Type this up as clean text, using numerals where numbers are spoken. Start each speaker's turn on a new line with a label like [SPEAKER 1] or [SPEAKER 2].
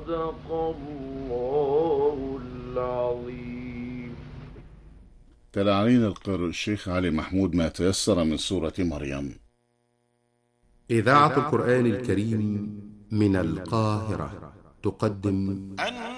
[SPEAKER 1] صدق الله العظيم.
[SPEAKER 2] تلا علينا القارئ الشيخ علي محمود ما تيسر من سورة مريم.
[SPEAKER 3] إذاعة القرآن الكريم من القاهرة تقدم